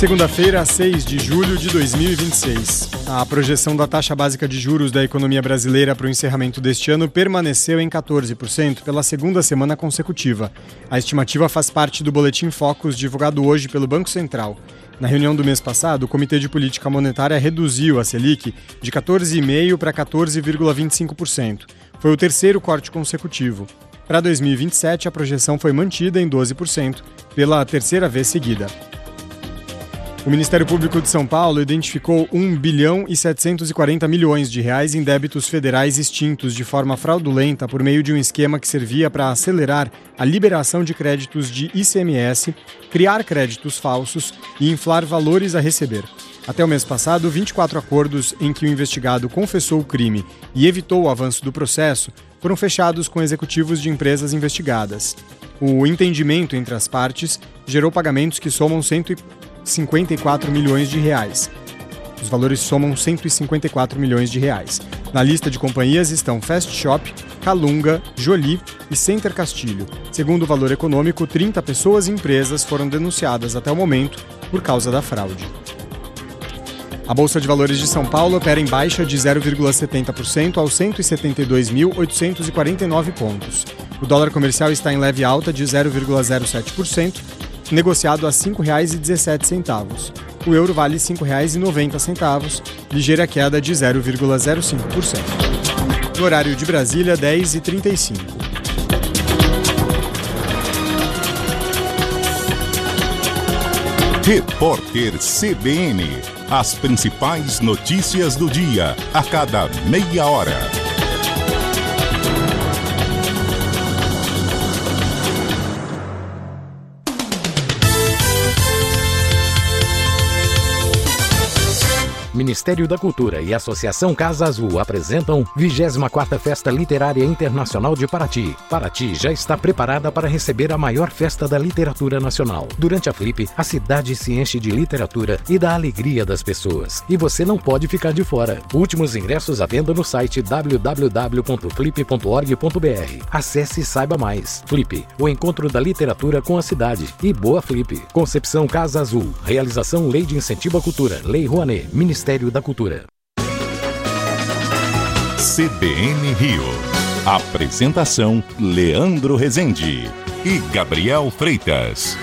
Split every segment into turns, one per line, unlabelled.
Segunda-feira, 6 de julho de 2026. A projeção da taxa básica de juros da economia brasileira para o encerramento deste ano permaneceu em 14% pela segunda semana consecutiva. A estimativa faz parte do Boletim Focus divulgado hoje pelo Banco Central. Na reunião do mês passado, o Comitê de Política Monetária reduziu a Selic de 14,5% para 14,25%. Foi o terceiro corte consecutivo. Para 2027, a projeção foi mantida em 12%, pela terceira vez seguida. O Ministério Público de São Paulo identificou 1 bilhão e 740 milhões de reais em débitos federais extintos de forma fraudulenta por meio de um esquema que servia para acelerar a liberação de créditos de ICMS, criar créditos falsos e inflar valores a receber. Até o mês passado, 24 acordos em que o investigado confessou o crime e evitou o avanço do processo foram fechados com executivos de empresas investigadas. O entendimento entre as partes gerou pagamentos que somam 154 milhões de reais. Os valores somam 154 milhões de reais. Na lista de companhias estão Fast Shop, Calunga, Jolie e Center Castilho. Segundo o Valor Econômico, 30 pessoas e empresas foram denunciadas até o momento por causa da fraude. A Bolsa de Valores de São Paulo opera em baixa de 0,70% aos 172.849 pontos. O dólar comercial está em leve alta de 0,07%, negociado a R$ 5,17. O euro vale R$ 5,90, ligeira queda de 0,05%. No horário de Brasília, 10h35.
Repórter CBN. As principais notícias do dia, a cada meia hora.
Ministério da Cultura e Associação Casa Azul apresentam 24ª Festa Literária Internacional de Paraty. Paraty já está preparada para receber a maior festa da literatura nacional. Durante a Flip, a cidade se enche de literatura e da alegria das pessoas. E você não pode ficar de fora. Últimos ingressos à venda no site www.flip.org.br. Acesse e saiba mais. Flip, o encontro da literatura com a cidade. E boa Flip. Concepção Casa Azul. Realização Lei de Incentivo à Cultura. Lei Rouanet. Ministério da Cultura.
CBN Rio. Apresentação Leandro Rezende e Gabriel Freitas.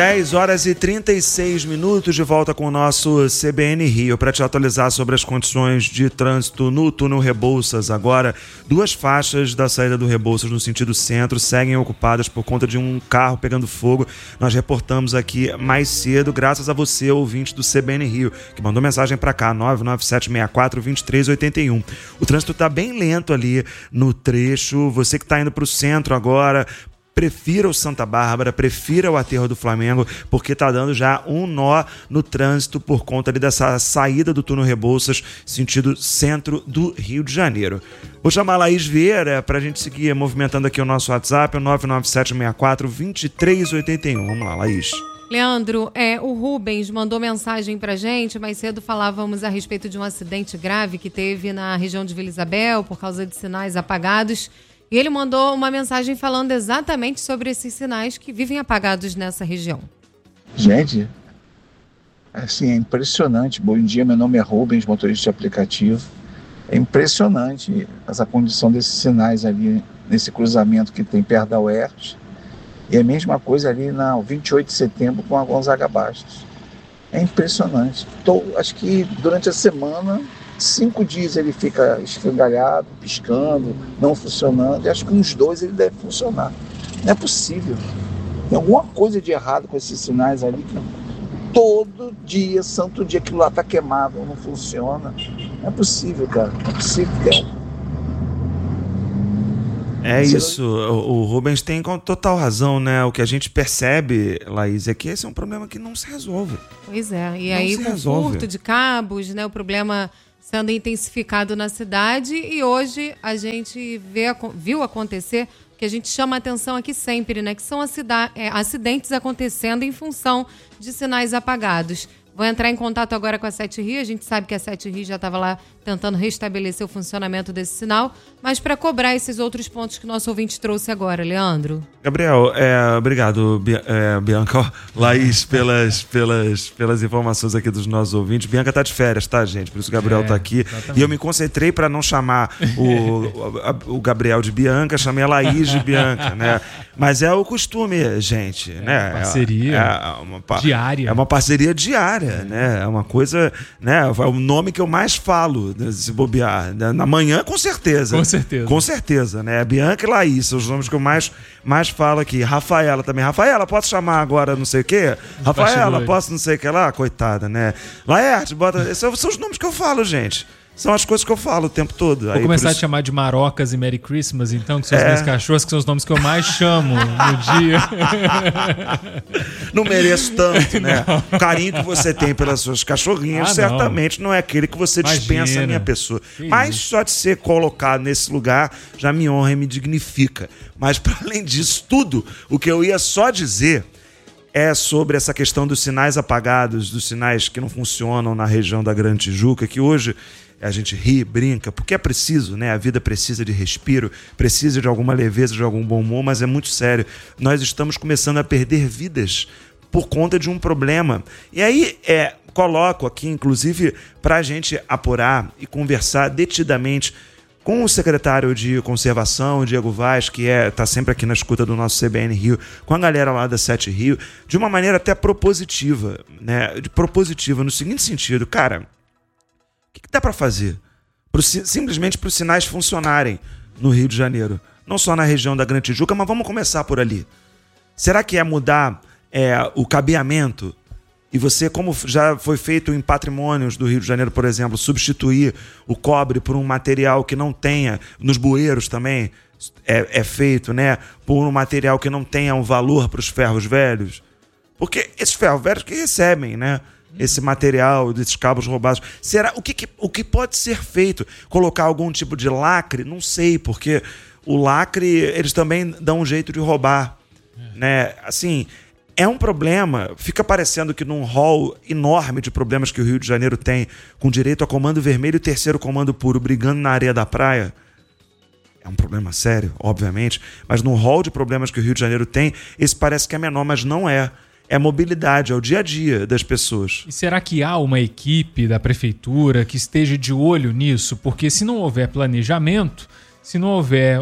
10h36, de volta com o nosso CBN Rio para te atualizar sobre as condições de trânsito no túnel Rebouças. Agora, 2 faixas da saída do Rebouças no sentido centro seguem ocupadas por conta de um carro pegando fogo. Nós reportamos aqui mais cedo, graças a você, ouvinte do CBN Rio, que mandou mensagem para cá, 99764-2381. O trânsito está bem lento ali no trecho. Você que está indo para o centro agora, prefira o Santa Bárbara, prefira o Aterro do Flamengo, porque tá dando já um nó no trânsito por conta ali dessa saída do túnel Rebouças, sentido centro do Rio de Janeiro. Vou chamar a Laís Vieira pra gente seguir movimentando aqui o nosso WhatsApp, o 99764-2381. Vamos lá, Laís.
Leandro, o Rubens mandou mensagem pra gente. Mais cedo falávamos a respeito de um acidente grave que teve na região de Vila Isabel por causa de sinais apagados. E ele mandou uma mensagem falando exatamente sobre esses sinais que vivem apagados nessa região.
Gente, assim, é impressionante. Bom dia, meu nome é Rubens, motorista de aplicativo. É impressionante essa condição desses sinais ali nesse cruzamento que tem perto da UERJ. E a mesma coisa ali na 28 de setembro com a Gonzaga Bastos. É impressionante. Acho que durante a semana, 5 dias ele fica escangalhado, piscando, não funcionando, e acho que uns 2 ele deve funcionar. Não é possível. Tem alguma coisa de errado com esses sinais ali, que todo dia, santo dia, aquilo lá está queimado, não funciona. Não é possível, cara. Não é possível ter
isso, o Rubens tem total razão, né? O que a gente percebe, Laís, é que esse é um problema que não se resolve.
Pois é, e aí com furto de cabos, né? O problema sendo intensificado na cidade, e hoje a gente viu acontecer o que a gente chama a atenção aqui sempre, né? Que são acidentes acontecendo em função de sinais apagados. Vou entrar em contato agora com a 7 Rio. A gente sabe que a 7 Rio já estava lá tentando restabelecer o funcionamento desse sinal, mas para cobrar esses outros pontos que o nosso ouvinte trouxe agora, Leandro.
Gabriel, obrigado, Bianca, Laís, pelas informações aqui dos nossos ouvintes. Bianca tá de férias, tá, gente? Por isso o Gabriel tá aqui. Exatamente. E eu me concentrei para não chamar o Gabriel de Bianca, chamei a Laís de Bianca, né? Mas é o costume, gente, né?
Parceria diária.
É uma parceria diária, né? É uma coisa, né? É o nome que eu mais falo, se bobear. Na manhã, com certeza. Com certeza, né? Bianca e Laís são os nomes que eu mais falo aqui. Rafaela também. Rafaela, posso chamar agora não sei o quê? Rafaela, posso não sei o que lá? Coitada, né? Laerte, bota... Esses são os nomes que eu falo, gente. São as coisas que eu falo o tempo todo.
Vou começar a te chamar de Marocas e Merry Christmas, então, que são os meus cachorros, que são os nomes que eu mais chamo no dia.
Não mereço tanto, né? O carinho que você tem pelas suas cachorrinhas certamente não é aquele que você dispensa a minha pessoa. Mas só de ser colocado nesse lugar já me honra e me dignifica. Mas, para além disso tudo, o que eu ia só dizer é sobre essa questão dos sinais apagados, dos sinais que não funcionam na região da Grande Tijuca, que hoje a gente ri, brinca, porque é preciso, né? A vida precisa de respiro, precisa de alguma leveza, de algum bom humor, mas é muito sério. Nós estamos começando a perder vidas por conta de um problema. E aí, coloco aqui, inclusive, para a gente apurar e conversar detidamente com o secretário de Conservação, Diego Vaz, que está sempre aqui na escuta do nosso CBN Rio, com a galera lá da 7 Rio, de uma maneira até propositiva, né? Propositiva no seguinte sentido, cara, o que dá para fazer? Simplesmente para os sinais funcionarem no Rio de Janeiro. Não só na região da Grande Tijuca, mas vamos começar por ali. Será que é mudar o cabeamento? E você, como já foi feito em patrimônios do Rio de Janeiro, por exemplo, substituir o cobre por um material que não tenha, nos bueiros também é feito, né? Por um material que não tenha um valor para os ferros velhos? Porque esses ferros velhos que recebem, né? Esse material, desses cabos roubados. Será o que pode ser feito? Colocar algum tipo de lacre? Não sei, porque o lacre, eles também dão um jeito de roubar. Né? Assim, é um problema. Fica parecendo que num rol enorme de problemas que o Rio de Janeiro tem, com direito a comando vermelho e terceiro comando puro, brigando na areia da praia. É um problema sério, obviamente. Mas no rol de problemas que o Rio de Janeiro tem, esse parece que é menor, mas não é. É mobilidade, é o dia a dia das pessoas.
E será que há uma equipe da prefeitura que esteja de olho nisso? Porque se não houver planejamento, se não houver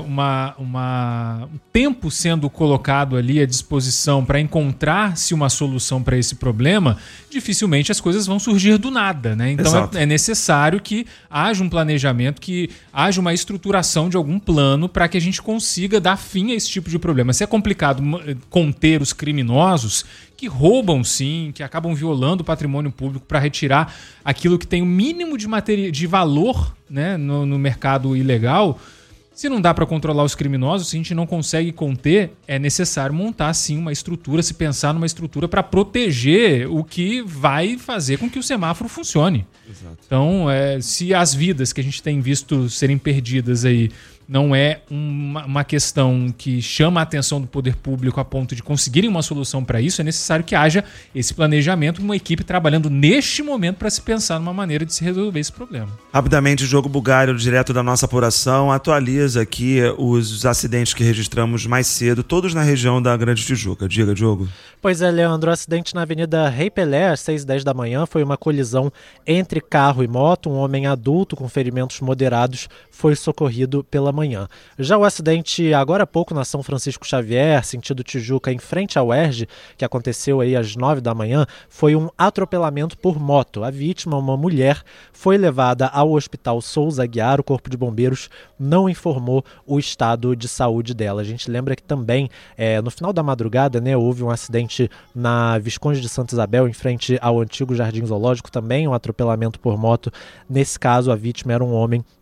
um tempo sendo colocado ali à disposição para encontrar-se uma solução para esse problema, dificilmente as coisas vão surgir do nada, né? Então é necessário que haja um planejamento, que haja uma estruturação de algum plano para que a gente consiga dar fim a esse tipo de problema. Se é complicado conter os criminosos que roubam sim, que acabam violando o patrimônio público para retirar aquilo que tem o mínimo de valor, né, no mercado ilegal. Se não dá para controlar os criminosos, se a gente não consegue conter, é necessário montar sim uma estrutura, se pensar numa estrutura para proteger o que vai fazer com que o semáforo funcione. Exato. Então, se as vidas que a gente tem visto serem perdidas aí não é uma questão que chama a atenção do poder público a ponto de conseguirem uma solução para isso, é necessário que haja esse planejamento, uma equipe trabalhando neste momento para se pensar numa maneira de se resolver esse problema.
Rapidamente, Diogo Bugalho, direto da nossa apuração, atualiza aqui os acidentes que registramos mais cedo, todos na região da Grande Tijuca. Diga, Diogo.
Pois é, Leandro, o acidente na Avenida Rei Pelé, às 6h10 da manhã, foi uma colisão entre carro e moto. Um homem adulto com ferimentos moderados foi socorrido pela manhã. Já o acidente agora há pouco na São Francisco Xavier, sentido Tijuca, em frente ao UERJ, que aconteceu aí às 9 da manhã, foi um atropelamento por moto. A vítima, uma mulher, foi levada ao Hospital Souza Aguiar. O Corpo de Bombeiros não informou o estado de saúde dela. A gente lembra que também, no final da madrugada, né, houve um acidente na Visconde de Santa Isabel, em frente ao antigo Jardim Zoológico, também um atropelamento por moto. Nesse caso, a vítima era um homem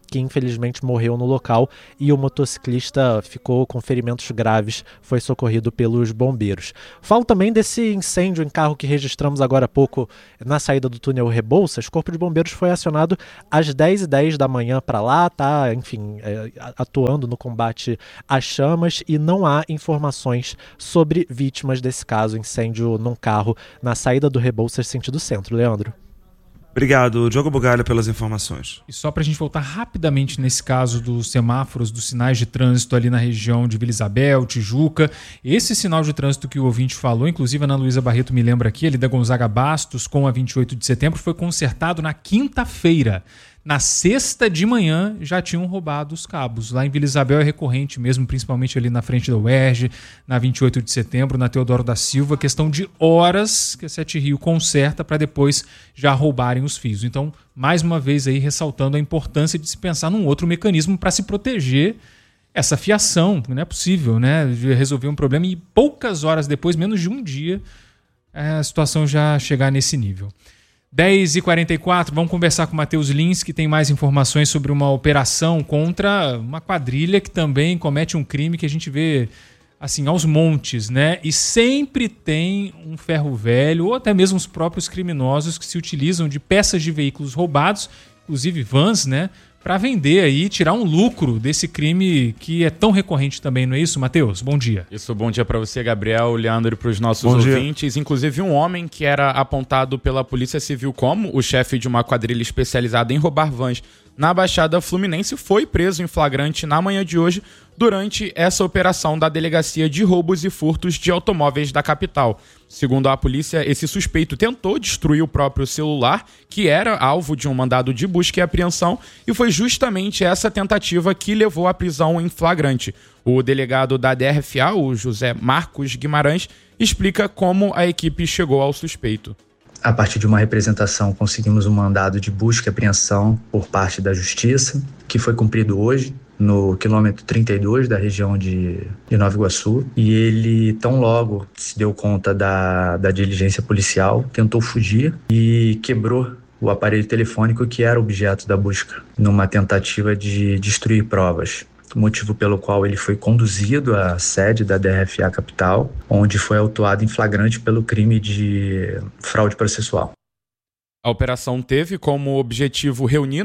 que infelizmente morreu no local, e o motociclista ficou com ferimentos graves, foi socorrido pelos bombeiros. Falo também desse incêndio em carro que registramos agora há pouco na saída do túnel Rebouças. O Corpo de Bombeiros foi acionado às 10h10 da manhã para lá, tá, enfim, atuando no combate às chamas, e não há informações sobre vítimas desse caso, incêndio num carro na saída do Rebouças sentido centro. Leandro.
Obrigado, Diogo Bugalho, pelas informações.
E só para a gente voltar rapidamente nesse caso dos semáforos, dos sinais de trânsito ali na região de Vila Isabel, Tijuca, esse sinal de trânsito que o ouvinte falou, inclusive a Ana Luísa Barreto me lembra aqui, ali da Gonzaga Bastos com a 28 de setembro, foi consertado na quinta-feira. Na sexta de manhã já tinham roubado os cabos. Lá em Vila Isabel é recorrente mesmo, principalmente ali na frente da UERJ, na 28 de setembro, na Teodoro da Silva. Questão de horas que a Sete Rio conserta para depois já roubarem os fios. Então, mais uma vez aí ressaltando a importância de se pensar num outro mecanismo para se proteger essa fiação. Não é possível, né? De resolver um problema e poucas horas depois, menos de um dia, a situação já chegar nesse nível. 10h44, vamos conversar com o Matheus Lins, que tem mais informações sobre uma operação contra uma quadrilha que também comete um crime que a gente vê assim aos montes, né? E sempre tem um ferro velho ou até mesmo os próprios criminosos que se utilizam de peças de veículos roubados, inclusive vans, né? Para vender aí, tirar um lucro desse crime que é tão recorrente também, não é isso, Matheus? Bom dia.
Isso, bom dia para você, Gabriel, Leandro, e para os nossos ouvintes. Inclusive um homem que era apontado pela Polícia Civil como o chefe de uma quadrilha especializada em roubar vans na Baixada Fluminense foi preso em flagrante na manhã de hoje durante essa operação da Delegacia de Roubos e Furtos de Automóveis da capital. Segundo a polícia, esse suspeito tentou destruir o próprio celular, que era alvo de um mandado de busca e apreensão, e foi justamente essa tentativa que levou à prisão em flagrante. O delegado da DRFA, o José Marcos Guimarães, explica como a equipe chegou ao suspeito.
A partir de uma representação, conseguimos um mandado de busca e apreensão por parte da Justiça, que foi cumprido hoje, no quilômetro 32 da região de Nova Iguaçu. E ele, tão logo se deu conta da diligência policial, tentou fugir e quebrou o aparelho telefônico que era objeto da busca, numa tentativa de destruir provas. Motivo pelo qual ele foi conduzido à sede da DRFA Capital, onde foi autuado em flagrante pelo crime de fraude processual.
A operação teve como objetivo reunir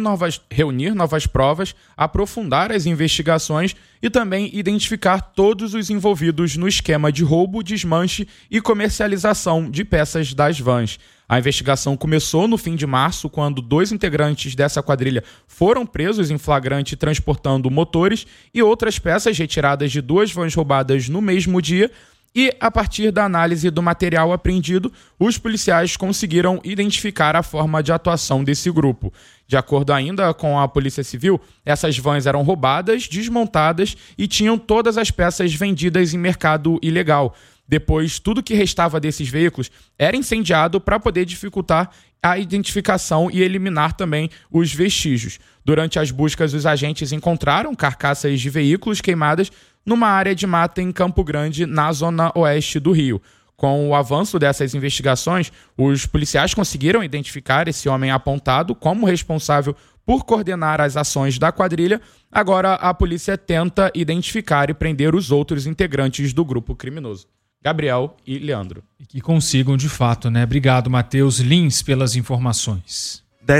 novas provas, aprofundar as investigações e também identificar todos os envolvidos no esquema de roubo, desmanche e comercialização de peças das vans. A investigação começou no fim de março, quando 2 integrantes dessa quadrilha foram presos em flagrante transportando motores e outras peças retiradas de 2 vans roubadas no mesmo dia. E, a partir da análise do material apreendido, os policiais conseguiram identificar a forma de atuação desse grupo. De acordo ainda com a Polícia Civil, essas vans eram roubadas, desmontadas e tinham todas as peças vendidas em mercado ilegal. Depois, tudo que restava desses veículos era incendiado para poder dificultar a identificação e eliminar também os vestígios. Durante as buscas, os agentes encontraram carcaças de veículos queimadas numa área de mata em Campo Grande, na zona oeste do Rio. Com o avanço dessas investigações, os policiais conseguiram identificar esse homem apontado como responsável por coordenar as ações da quadrilha. Agora, a polícia tenta identificar e prender os outros integrantes do grupo criminoso. Gabriel e Leandro.
E que consigam de fato, né? Obrigado, Matheus Lins, pelas informações.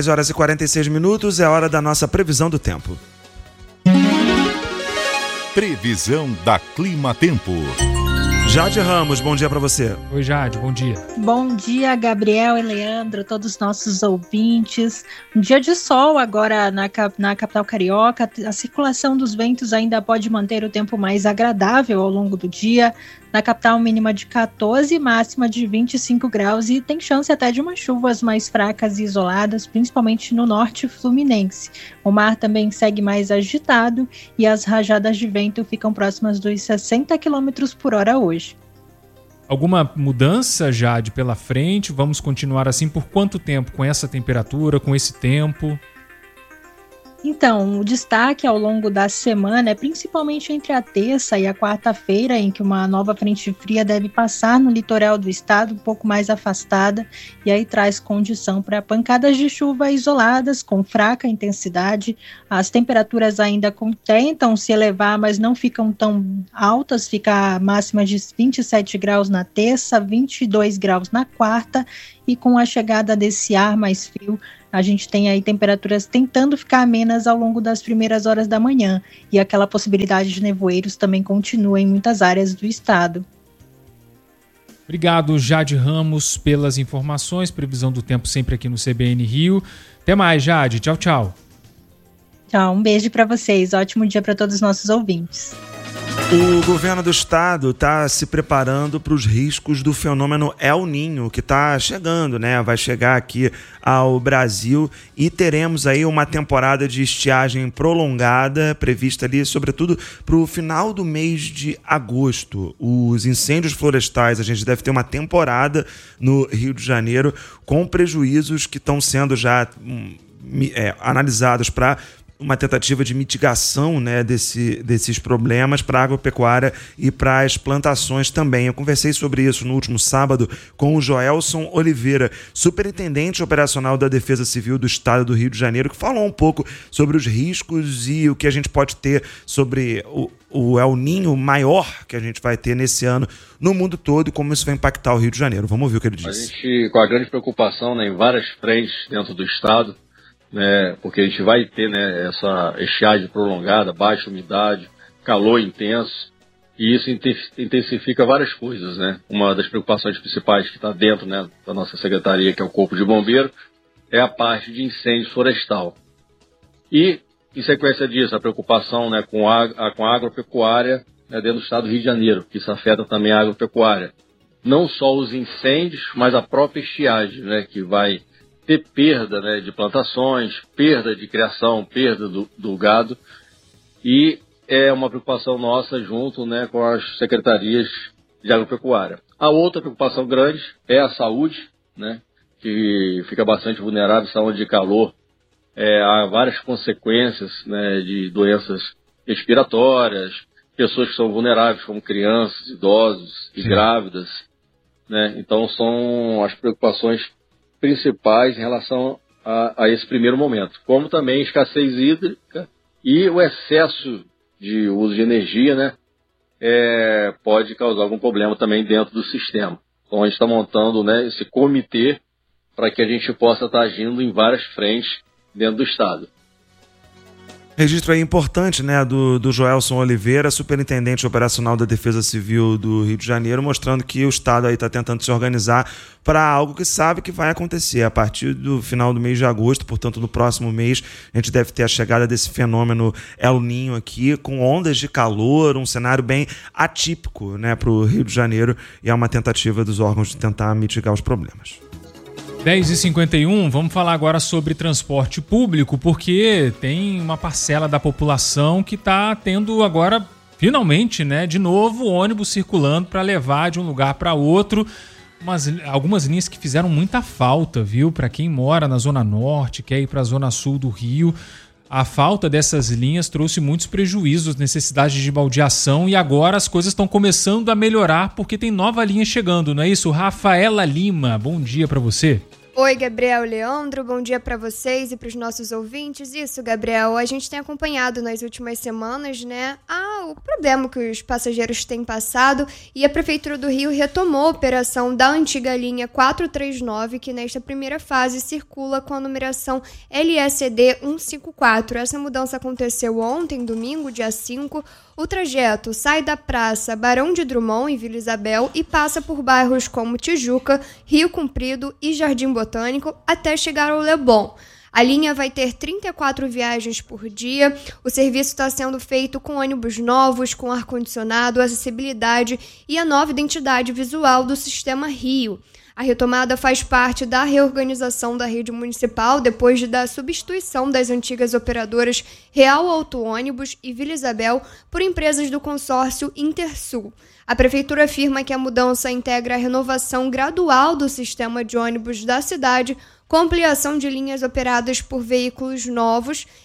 10h46, é hora da nossa previsão do tempo.
Previsão da Clima Tempo.
Jade Ramos, bom dia para você.
Oi, Jade, bom dia.
Bom dia, Gabriel e Leandro, todos os nossos ouvintes. Um dia de sol agora na capital carioca. A circulação dos ventos ainda pode manter o tempo mais agradável ao longo do dia. Na capital, mínima de 14, máxima de 25 graus e tem chance até de umas chuvas mais fracas e isoladas, principalmente no norte fluminense. O mar também segue mais agitado e as rajadas de vento ficam próximas dos 60 km por hora hoje.
Alguma mudança, Jade, pela frente? Vamos continuar assim por quanto tempo? Com essa temperatura, com esse tempo?
Então, o destaque ao longo da semana é principalmente entre a terça e a quarta-feira, em que uma nova frente fria deve passar no litoral do estado, um pouco mais afastada, e aí traz condição para pancadas de chuva isoladas, com fraca intensidade. As temperaturas ainda tentam se elevar, mas não ficam tão altas, fica a máxima de 27 graus na terça, 22 graus na quarta, e com a chegada desse ar mais frio, a gente tem aí temperaturas tentando ficar amenas ao longo das primeiras horas da manhã, e aquela possibilidade de nevoeiros também continua em muitas áreas do estado.
Obrigado, Jade Ramos, pelas informações, previsão do tempo sempre aqui no CBN Rio. Até mais, Jade. Tchau, tchau.
Tchau, um beijo para vocês, ótimo dia para todos os nossos ouvintes.
O governo do estado está se preparando para os riscos do fenômeno El Niño, que está chegando, né? Vai chegar aqui ao Brasil e teremos aí uma temporada de estiagem prolongada, prevista ali, sobretudo, para o final do mês de agosto. Os incêndios florestais, a gente deve ter uma temporada no Rio de Janeiro com prejuízos que estão sendo já analisados para uma tentativa de mitigação, né, desses problemas para a agropecuária e para as plantações também. Eu conversei sobre isso no último sábado com o Joelson Oliveira, superintendente operacional da Defesa Civil do Estado do Rio de Janeiro, que falou um pouco sobre os riscos e o que a gente pode ter sobre o El Niño maior que a gente vai ter nesse ano no mundo todo e como isso vai impactar o Rio de Janeiro. Vamos ouvir o que ele disse.
A gente, com a grande preocupação, né, em várias frentes dentro do Estado, porque a gente vai ter, né, essa estiagem prolongada, baixa umidade, calor intenso, e isso intensifica várias coisas, né? Uma das preocupações principais que está dentro, né, da nossa secretaria, que é o Corpo de Bombeiro, é a parte de incêndio florestal. E, em sequência disso, a preocupação, né, com a agropecuária, né, dentro do estado do Rio de Janeiro, que isso afeta também a agropecuária. Não só os incêndios, mas a própria estiagem, né, que vai ter perda, né, de plantações, perda de criação, perda do gado, e é uma preocupação nossa junto, né, com as secretarias de agropecuária. A outra preocupação grande é a saúde, né, que fica bastante vulnerável, saúde de calor, há várias consequências, né, de doenças respiratórias, pessoas que são vulneráveis, como crianças, idosos e grávidas, né, então são as preocupações principais em relação a esse primeiro momento, como também escassez hídrica e o excesso de uso de energia, né, pode causar algum problema também dentro do sistema. Então a gente está montando, né, esse comitê para que a gente possa estar agindo em várias frentes dentro do estado.
Registro aí importante, né, do Joelson Oliveira, superintendente operacional da Defesa Civil do Rio de Janeiro, mostrando que o estado aí está tentando se organizar para algo que sabe que vai acontecer a partir do final do mês de agosto, portanto no próximo mês a gente deve ter a chegada desse fenômeno El Niño aqui, com ondas de calor, um cenário bem atípico, né, para o Rio de Janeiro, e é uma tentativa dos órgãos de tentar mitigar os problemas.
10h51, vamos falar agora sobre transporte público, porque tem uma parcela da população que está tendo agora, finalmente, né, de novo, ônibus circulando para levar de um lugar para outro. Algumas linhas que fizeram muita falta, viu? Para quem mora na Zona Norte, quer ir para a Zona Sul do Rio. A falta dessas linhas trouxe muitos prejuízos, necessidade de baldeação, e agora as coisas estão começando a melhorar porque tem nova linha chegando, não é isso? Rafaela Lima, bom dia para você.
Oi, Gabriel e Leandro, bom dia para vocês e para os nossos ouvintes. Isso, Gabriel, a gente tem acompanhado nas últimas semanas, né, o problema que os passageiros têm passado, e a Prefeitura do Rio retomou a operação da antiga linha 439, que nesta primeira fase circula com a numeração LSD 154. Essa mudança aconteceu ontem, domingo, dia 5. O trajeto sai da Praça Barão de Drummond, em Vila Isabel, e passa por bairros como Tijuca, Rio Comprido e Jardim Botânico, até chegar ao Leblon. A linha vai ter 34 viagens por dia. O serviço está sendo feito com ônibus novos, com ar-condicionado, acessibilidade e a nova identidade visual do Sistema Rio. A retomada faz parte da reorganização da rede municipal depois da substituição das antigas operadoras Real Auto Ônibus e Vila Isabel por empresas do consórcio Intersul. A Prefeitura afirma que a mudança integra a renovação gradual do sistema de ônibus da cidade, com ampliação de linhas operadas por veículos novos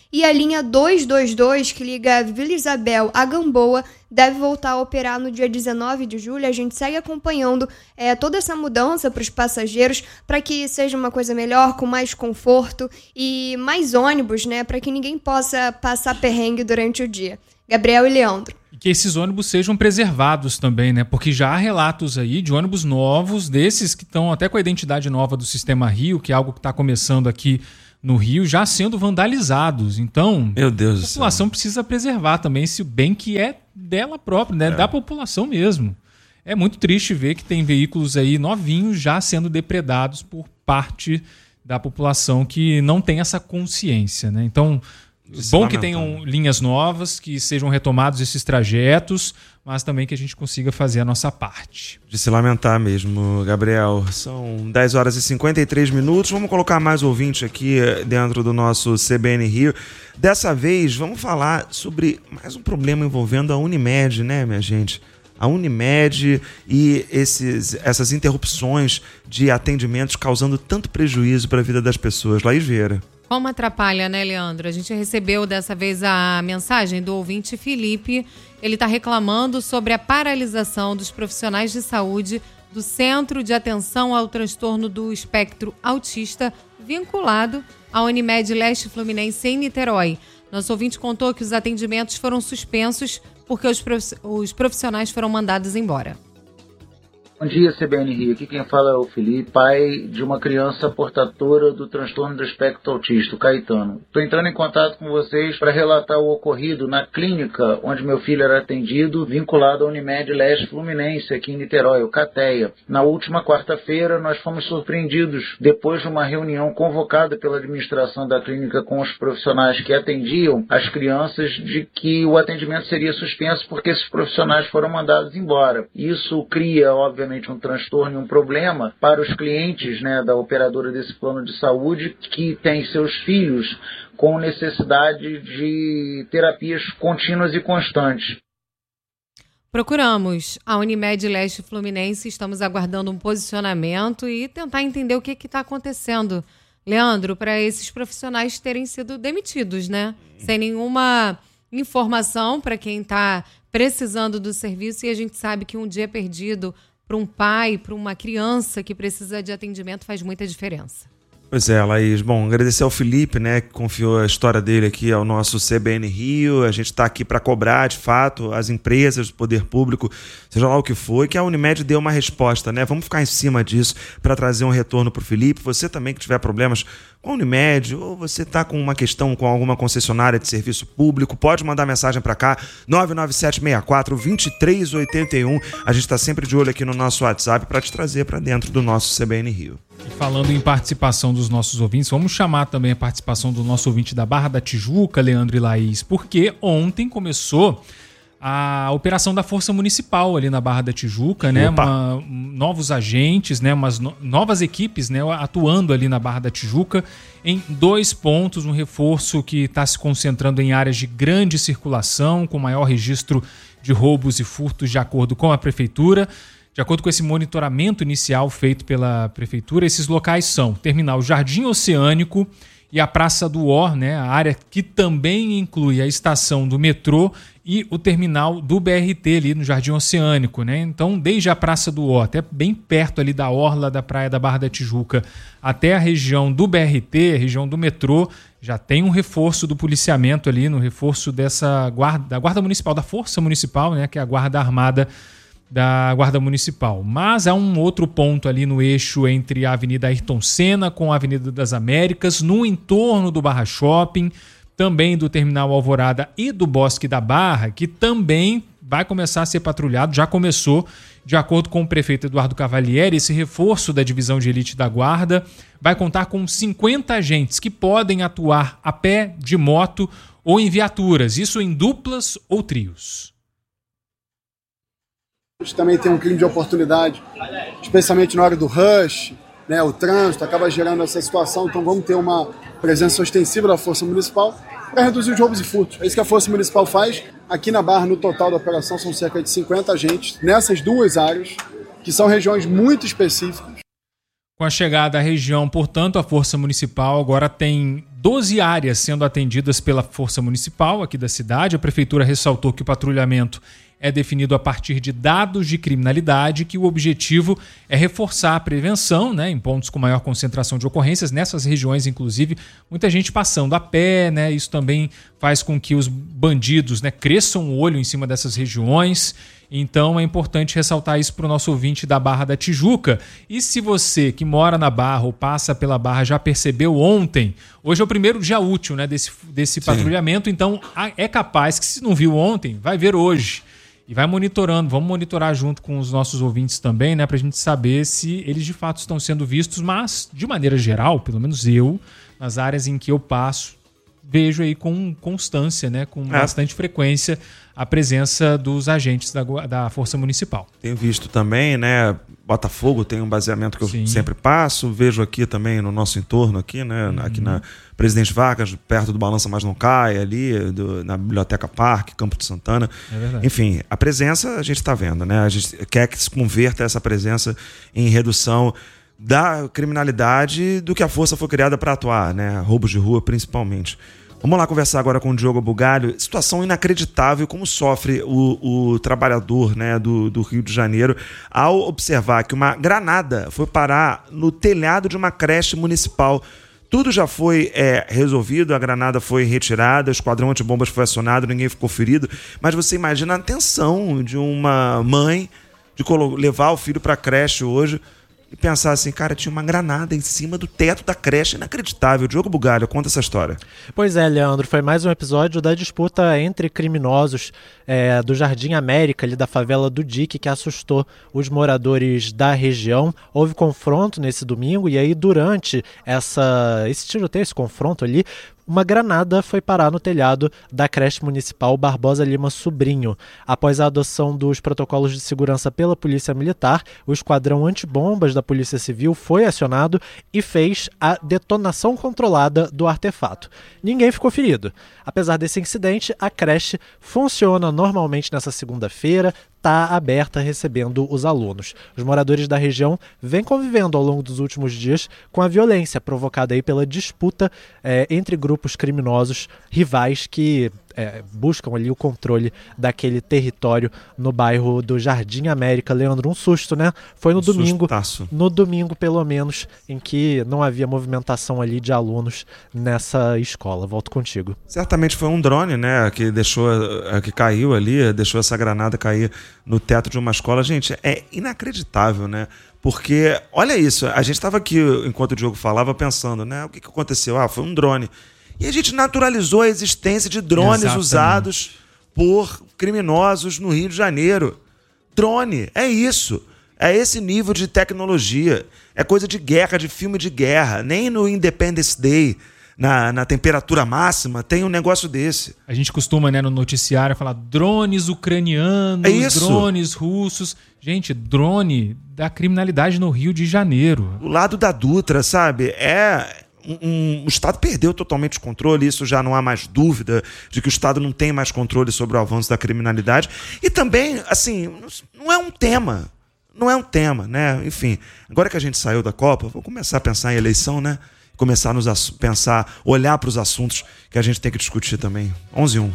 e a linha 222, que liga Vila Isabel a Gamboa, deve voltar a operar no dia 19 de julho. A gente segue acompanhando toda essa mudança para os passageiros, para que seja uma coisa melhor, com mais conforto e mais ônibus, né, para que ninguém possa passar perrengue durante o dia. Gabriel e Leandro.
E que esses ônibus sejam preservados também, né? Porque já há relatos aí de ônibus novos, desses que estão até com a identidade nova do Sistema Rio, que é algo que está começando aqui no Rio, já sendo vandalizados. Então,
meu Deus,
a população precisa preservar também esse bem que é dela própria, né? Da população mesmo. É muito triste ver que tem veículos aí novinhos já sendo depredados por parte da população que não tem essa consciência, né? Então, bom que tenham linhas novas, que sejam retomados esses trajetos, mas também que a gente consiga fazer a nossa parte.
De se lamentar mesmo, Gabriel. São 10 horas e 53 minutos. Vamos colocar mais ouvinte aqui dentro do nosso CBN Rio. Dessa vez, vamos falar sobre mais um problema envolvendo a Unimed, né, minha gente? A Unimed e essas interrupções de atendimentos causando tanto prejuízo para a vida das pessoas. Laís Vieira.
Como atrapalha, né, Leandro? A gente recebeu dessa vez a mensagem do ouvinte Felipe. Ele está reclamando sobre a paralisação dos profissionais de saúde do Centro de Atenção ao Transtorno do Espectro Autista, vinculado à Unimed Leste Fluminense em Niterói. Nosso ouvinte contou que os atendimentos foram suspensos porque os profissionais foram mandados embora.
Bom dia, CBN Rio. Aqui quem fala é o Felipe, pai de uma criança portadora do transtorno do espectro autista, o Caetano. Estou entrando em contato com vocês para relatar o ocorrido na clínica onde meu filho era atendido, vinculado à Unimed Leste Fluminense, aqui em Niterói, o CATEA. Na última quarta-feira, nós fomos surpreendidos, depois de uma reunião convocada pela administração da clínica com os profissionais que atendiam as crianças, de que o atendimento seria suspenso porque esses profissionais foram mandados embora. Isso cria, obviamente, um transtorno e um problema para os clientes, né, da operadora desse plano de saúde, que tem seus filhos com necessidade de terapias contínuas e constantes.
Procuramos a Unimed Leste Fluminense, estamos aguardando um posicionamento e tentar entender o que está acontecendo, Leandro, para esses profissionais terem sido demitidos, né? Sem nenhuma informação para quem está precisando do serviço, e a gente sabe que um dia perdido para um pai, para uma criança que precisa de atendimento faz muita diferença.
Pois é, Laís. Bom, agradecer ao Felipe, né, que confiou a história dele aqui ao nosso CBN Rio. A gente está aqui para cobrar, de fato, as empresas do poder público, seja lá o que for, e que a Unimed dê uma resposta, né? Vamos ficar em cima disso para trazer um retorno para o Felipe. Você também que tiver problemas com a Unimed, ou você está com uma questão com alguma concessionária de serviço público, pode mandar mensagem para cá, 99764-2381. A gente está sempre de olho aqui no nosso WhatsApp para te trazer para dentro do nosso CBN Rio.
E falando em participação dos nossos ouvintes, vamos chamar também a participação do nosso ouvinte da Barra da Tijuca, Leandro e Laís, porque ontem começou a operação da Força Municipal ali na Barra da Tijuca, né? Novos agentes, né? Novas equipes, né? Atuando ali na Barra da Tijuca em 2 pontos, um reforço que está se concentrando em áreas de grande circulação, com maior registro de roubos e furtos, de acordo com a Prefeitura. De acordo com esse monitoramento inicial feito pela Prefeitura, esses locais são Terminal Jardim Oceânico e a Praça do Ó, né, a área que também inclui a estação do metrô e o terminal do BRT ali no Jardim Oceânico, né? Então, desde a Praça do Ó, até bem perto ali da orla da Praia da Barra da Tijuca, até a região do BRT, a região do metrô, já tem um reforço do policiamento ali, no reforço da Guarda Municipal, da Força Municipal, né, que é a Guarda Armada da Guarda Municipal. Mas há um outro ponto ali no eixo entre a Avenida Ayrton Senna com a Avenida das Américas, no entorno do Barra Shopping, também do Terminal Alvorada e do Bosque da Barra, que também vai começar a ser patrulhado, já começou, de acordo com o prefeito Eduardo Cavalieri. Esse reforço da divisão de elite da Guarda vai contar com 50 agentes que podem atuar a pé, de moto ou em viaturas, isso em duplas ou trios.
A gente também tem um clima de oportunidade, especialmente na hora do rush, né, o trânsito acaba gerando essa situação, então vamos ter uma presença ostensiva da Força Municipal para reduzir os roubos e furtos. É isso que a Força Municipal faz. Aqui na Barra, no total da operação, são cerca de 50 agentes nessas 2 áreas, que são regiões muito específicas.
Com a chegada à região, portanto, a Força Municipal agora tem 12 áreas sendo atendidas pela Força Municipal aqui da cidade. A Prefeitura ressaltou que o patrulhamento é definido a partir de dados de criminalidade, que o objetivo é reforçar a prevenção, né, em pontos com maior concentração de ocorrências, nessas regiões, inclusive, muita gente passando a pé, né, isso também faz com que os bandidos, né, cresçam o olho em cima dessas regiões. Então é importante ressaltar isso para o nosso ouvinte da Barra da Tijuca. E se você que mora na Barra ou passa pela Barra já percebeu ontem, hoje é o primeiro dia útil, né, desse patrulhamento, então é capaz que se não viu ontem, vai ver hoje. E vai monitorando, vamos monitorar junto com os nossos ouvintes também, né, para a gente saber se eles de fato estão sendo vistos, mas de maneira geral, pelo menos eu, nas áreas em que eu passo, vejo aí com constância, né, com bastante frequência, a presença dos agentes da Força Municipal.
Tenho visto também, né, Botafogo tem um baseamento que eu sempre passo, vejo aqui também no nosso entorno, aqui, né, aqui na Presidente Vargas, perto do Balança Mas Não Cai, ali, na Biblioteca Parque, Campo de Santana.
É verdade.
Enfim, a presença a gente está vendo, né, a gente quer que se converta essa presença em redução da criminalidade do que a força foi criada para atuar, né, roubos de rua principalmente. Vamos lá conversar agora com o Diogo Bugalho. Situação inacreditável, como sofre o trabalhador, né, do Rio de Janeiro ao observar que uma granada foi parar no telhado de uma creche municipal. Tudo já foi resolvido, a granada foi retirada, o esquadrão antibombas foi acionado, ninguém ficou ferido. Mas você imagina a tensão de uma mãe de levar o filho para a creche hoje e pensar assim, cara, tinha uma granada em cima do teto da creche, inacreditável. Diogo Bugalho, conta essa história.
Pois é, Leandro, foi mais um episódio da disputa entre criminosos do Jardim América, ali da favela do Dique, que assustou os moradores da região. Houve confronto nesse domingo e aí durante esse tiroteio, esse confronto ali, uma granada foi parar no telhado da creche municipal Barbosa Lima Sobrinho. Após a adoção dos protocolos de segurança pela Polícia Militar, o esquadrão antibombas da Polícia Civil foi acionado e fez a detonação controlada do artefato. Ninguém ficou ferido. Apesar desse incidente, a creche funciona normalmente nessa segunda-feira, está aberta recebendo os alunos. Os moradores da região vêm convivendo ao longo dos últimos dias com a violência provocada aí pela disputa entre grupos criminosos rivais que buscam ali o controle daquele território no bairro do Jardim América. Leandro, um susto, né? Foi no domingo,
sustaço. No
domingo pelo menos, em que não havia movimentação ali de alunos nessa escola. Volto contigo.
Certamente foi um drone, né, que caiu ali, deixou essa granada cair no teto de uma escola. Gente, é inacreditável, né? Porque, olha isso, a gente estava aqui, enquanto o Diogo falava, pensando, né, o que aconteceu? Foi um drone. E a gente naturalizou a existência de drones usados por criminosos no Rio de Janeiro. Drone, é isso. É esse nível de tecnologia. É coisa de guerra, de filme de guerra. Nem no Independence Day, na temperatura máxima, tem um negócio desse.
A gente costuma, né, no noticiário falar drones ucranianos, drones russos. Gente, drone da criminalidade no Rio de Janeiro.
Do lado da Dutra, sabe? O Estado perdeu totalmente o controle, isso já não há mais dúvida de que o Estado não tem mais controle sobre o avanço da criminalidade. E também, assim, não é um tema, né? Enfim, agora que a gente saiu da Copa, vou começar a pensar em eleição, né? Começar a olhar para os assuntos que a gente tem que discutir também. 11:01.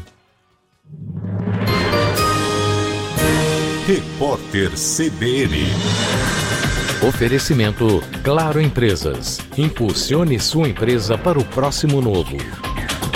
Repórter CBN.
Oferecimento Claro Empresas. Impulsione sua empresa para o próximo novo.